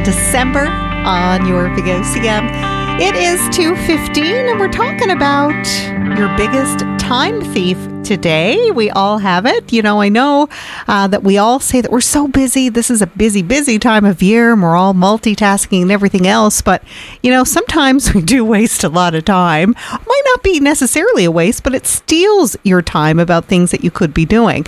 December on your VOCM. It is 2:15 and we're talking about your biggest time thief today. We all have it. You know, I know that we all say that we're so busy. This is a busy time of year and we're all multitasking and everything else. But, you know, sometimes we do waste a lot of time. Might not be necessarily a waste, but it steals your time about things that you could be doing.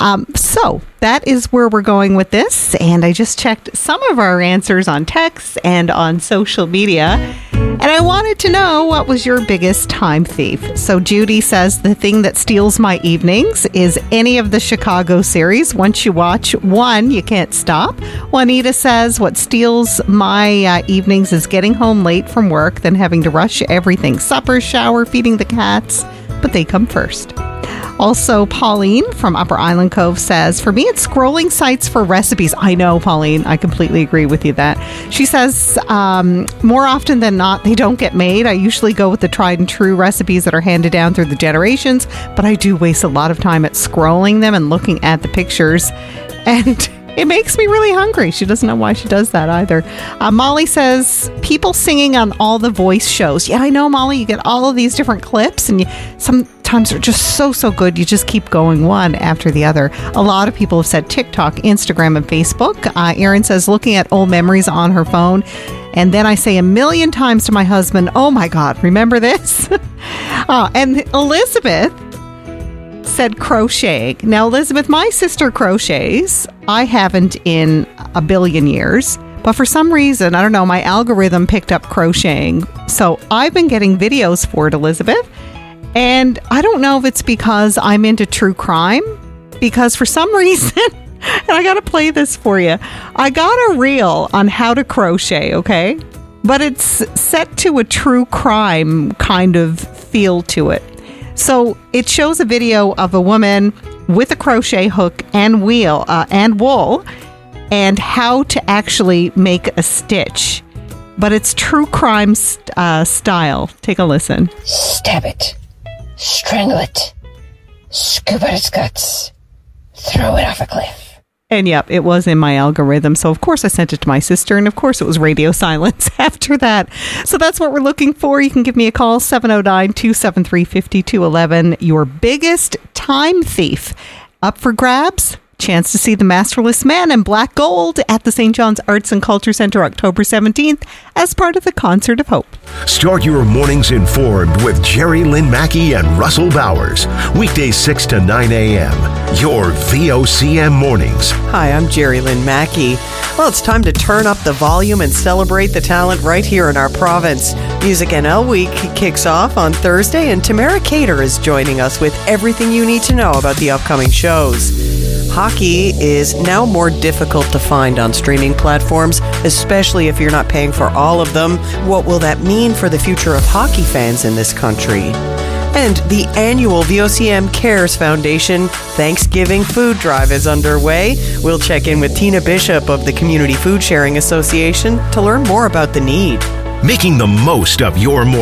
So that is where we're going with this. And I just checked some of our answers on text and on social media. And I wanted to know, what was your biggest time thief? So Judy says, the thing that steals my evenings is any of the Chicago series. Once you watch one, you can't stop. Juanita says, what steals my evenings is getting home late from work, then having to rush everything. Supper, shower, feeding the cats, but they come first. Also, Pauline from Upper Island Cove says, for me, it's scrolling sites for recipes. I know, Pauline, I completely agree with you that. She says, more often than not, they don't get made. I usually go with the tried and true recipes that are handed down through the generations, but I do waste a lot of time at scrolling them and looking at the pictures. And it makes me really hungry. She doesn't know why she does that either. Molly says, people singing on all the voice shows. Yeah, I know, Molly, you get all of these different clips and sometimes they're just so good. You just keep going one after the other. A lot of people have said TikTok, Instagram, and Facebook. Erin says, looking at old memories on her phone. And then I say a million times to my husband, oh my God, remember this? And Elizabeth said crocheting. Now, Elizabeth, my sister crochets. I haven't in a billion years. But for some reason, I don't know, my algorithm picked up crocheting. So I've been getting videos for it, Elizabeth. And I don't know if it's because I'm into true crime. Because for some reason, and I got to play this for you. I got a reel on how to crochet, okay? But it's set to a true crime kind of feel to it. So it shows a video of a woman with a crochet hook and wheel and wool and how to actually make a stitch. But it's true crime style. Take a listen. Stab it. Strangle it. Scoop out its guts. Throw it off a cliff. And yep, it was in my algorithm. So of course I sent it to my sister, and of course it was radio silence after that. So that's what we're looking for. You can give me a call, 709-273-5211. Your biggest time thief. Up for grabs? Chance to see The Masterless Man in Black Gold at the St. John's Arts and Culture Center October 17th as part of the Concert of Hope. Start your mornings informed with Jerry Lynn Mackey and Russell Bowers. Weekdays 6 to 9 a.m. Your VOCM mornings. Hi, I'm Jerry Lynn Mackey. Well, it's time to turn up the volume and celebrate the talent right here in our province. Music NL Week kicks off on Thursday, and Tamara Cater is joining us with everything you need to know about the upcoming shows. Hockey is now more difficult to find on streaming platforms, especially if you're not paying for all of them. What will that mean for the future of hockey fans in this country? And the annual VOCM Cares Foundation Thanksgiving Food Drive is underway. We'll check in with Tina Bishop of the Community Food Sharing Association to learn more about the need. Making the most of your morning.